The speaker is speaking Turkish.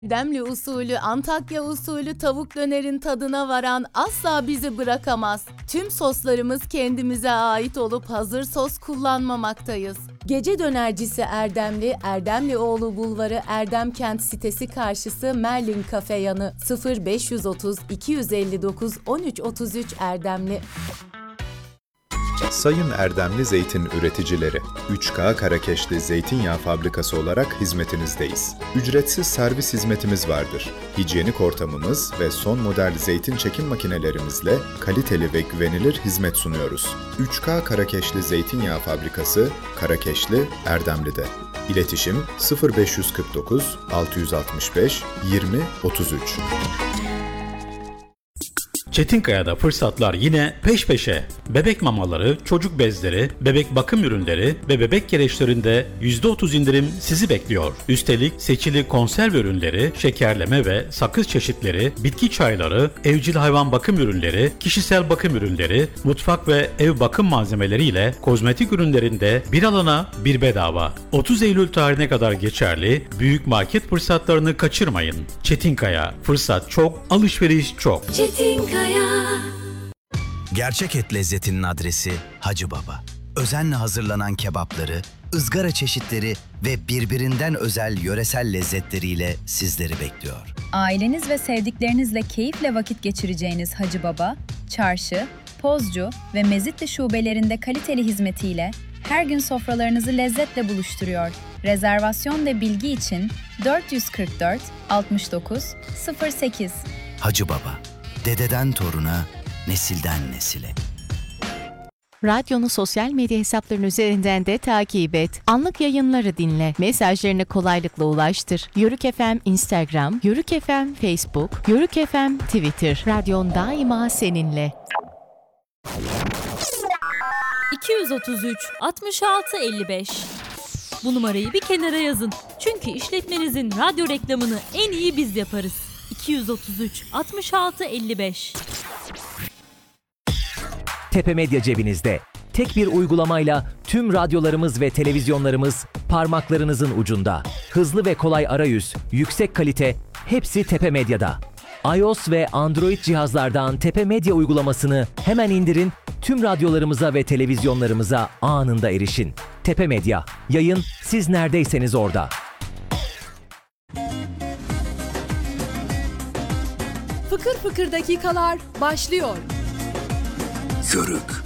Demli usulü, Antakya usulü tavuk dönerin tadına varan asla bizi bırakamaz. Tüm soslarımız kendimize ait olup hazır sos kullanmamaktayız. Gece dönercisi Erdemli, Erdemlioğlu Bulvarı Erdemkent sitesi karşısı Merlin Kafe yanı 0530 259 1333 Erdemli. Sayın Erdemli Zeytin Üreticileri, 3K Karakeşli Zeytinyağı Fabrikası olarak hizmetinizdeyiz. Ücretsiz servis hizmetimiz vardır. Hijyenik ortamımız ve son model zeytin çekim makinelerimizle kaliteli ve güvenilir hizmet sunuyoruz. 3K Karakeşli Zeytinyağı Fabrikası, Karakeşli, Erdemli'de. İletişim 0549 665 20 33. Çetinkaya'da fırsatlar yine peş peşe. Bebek mamaları, çocuk bezleri, bebek bakım ürünleri ve bebek gereçlerinde %30 indirim sizi bekliyor. Üstelik seçili konserve ürünleri, şekerleme ve sakız çeşitleri, bitki çayları, evcil hayvan bakım ürünleri, kişisel bakım ürünleri, mutfak ve ev bakım malzemeleri ile kozmetik ürünlerinde bir alana bir bedava. 30 Eylül tarihine kadar geçerli büyük market fırsatlarını kaçırmayın. Çetinkaya, fırsat çok, alışveriş çok. Çetinkaya. Gerçek et lezzetinin adresi Hacı Baba. Özenle hazırlanan kebapları, ızgara çeşitleri ve birbirinden özel yöresel lezzetleriyle sizleri bekliyor. Aileniz ve sevdiklerinizle keyifle vakit geçireceğiniz Hacı Baba, Çarşı, Pozcu ve Mezitli şubelerinde kaliteli hizmetiyle her gün sofralarınızı lezzetle buluşturuyor. Rezervasyon ve bilgi için 444 69 08. Hacı Baba, dededen toruna, nesilden nesile. Radyonu sosyal medya hesapların üzerinden de takip et. Anlık yayınları dinle. Mesajlarını kolaylıkla ulaştır. Yörük FM Instagram, Yörük FM Facebook, Yörük FM Twitter. Radyon daima seninle. 233 66 55. Bu numarayı bir kenara yazın. Çünkü işletmenizin radyo reklamını en iyi biz yaparız. 233 66 55. Tepe Medya cebinizde. Tek bir uygulamayla tüm radyolarımız ve televizyonlarımız parmaklarınızın ucunda. Hızlı ve kolay arayüz, yüksek kalite, hepsi Tepe Medya'da. iOS ve Android cihazlardan Tepe Medya uygulamasını hemen indirin, tüm radyolarımıza ve televizyonlarımıza anında erişin. Tepe Medya, yayın siz neredeyseniz orada. Fıkır fıkır dakikalar başlıyor. Yörük.